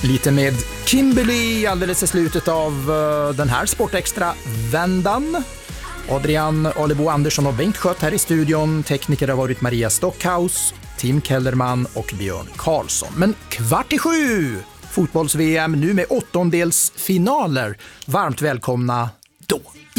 Lite med Kimberly alldeles i slutet av den här Sportextra-vändan. Adrian Alebo Andersson och Bengt Skött här i studion. Tekniker har varit Maria Stockhaus, Tim Kellerman och Björn Karlsson. Men 6:15, fotbolls-VM nu med 8-delsfinaler. Varmt välkomna då.